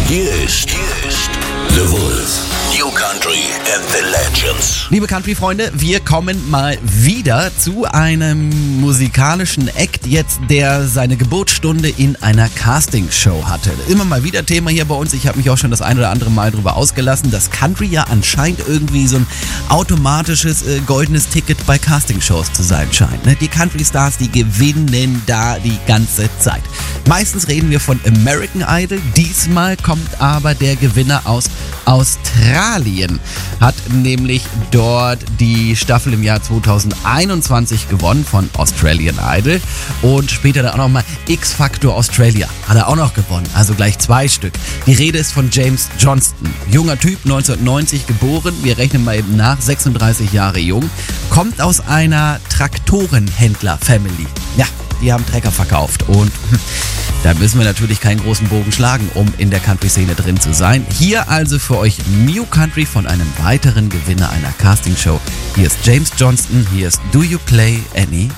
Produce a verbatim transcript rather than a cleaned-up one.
Hier ist, hier ist The Wolf. New Country and the Legends. Liebe Country-Freunde, wir kommen mal wieder zu einem musikalischen Act jetzt, der seine Geburtsstunde in einer Castingshow hatte. Immer mal wieder Thema hier bei uns. Ich habe mich auch schon das ein oder andere Mal drüber ausgelassen, dass Country ja anscheinend irgendwie so ein automatisches äh, goldenes Ticket bei Castingshows zu sein scheint. Ne? Die Country-Stars, die gewinnen da die ganze Zeit. Meistens reden wir von American Idol. Diesmal kommt aber der Gewinner aus Australien. Hat nämlich dort die Staffel im Jahr zweitausendeinundzwanzig gewonnen von Australian Idol und später dann auch nochmal X-Factor Australia hat er auch noch gewonnen, also gleich zwei Stück. Die Rede ist von James Johnston, junger Typ, neunzehnhundertneunzig geboren, wir rechnen mal eben nach, sechsunddreißig Jahre jung, kommt aus einer Traktorenhändler-Family. Ja, die haben Trecker verkauft und da müssen wir natürlich keinen großen Bogen schlagen, um in der Country-Szene drin zu sein. Hier also für euch New Country von einem weiteren Gewinner einer Castingshow. Hier ist James Johnston, hier ist Do You Play Any